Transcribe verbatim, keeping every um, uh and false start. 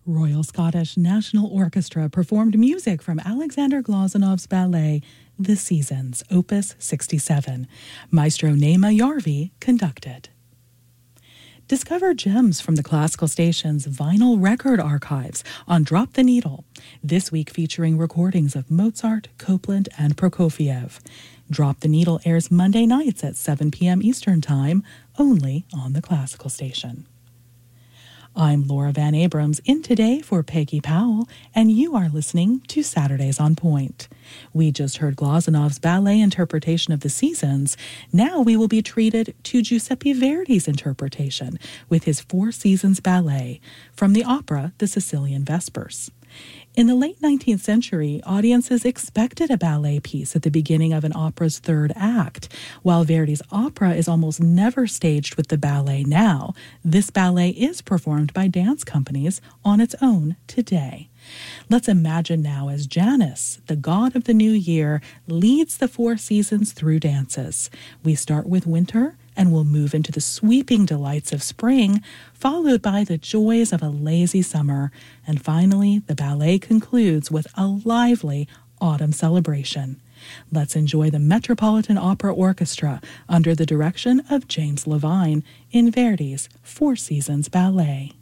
Royal Scottish National Orchestra performed music from Alexander Glazanov's ballet, The Seasons, Opus sixty-seven. Maestro Nema Yarvi conducted. Discover gems from the Classical Station's vinyl record archives on Drop the Needle, this week featuring recordings of Mozart, Copland, and Prokofiev. Drop the Needle airs Monday nights at seven p.m. Eastern Time, only on the Classical Station. I'm Laura Van Abrams, in today for Peggy Powell, and you are listening to Saturdays on Point. We just heard Glazanov's ballet interpretation of The Seasons. Now we will be treated to Giuseppe Verdi's interpretation with his Four Seasons ballet from the opera The Sicilian Vespers. In the late nineteenth century, audiences expected a ballet piece at the beginning of an opera's third act. While Verdi's opera is almost never staged with the ballet now, this ballet is performed by dance companies on its own today. Let's imagine now as Janus, the god of the new year, leads the four seasons through dances. We start with winter and will move into the sweeping delights of spring, followed by the joys of a lazy summer. And finally, the ballet concludes with a lively autumn celebration. Let's enjoy the Metropolitan Opera Orchestra under the direction of James Levine in Verdi's Four Seasons Ballet.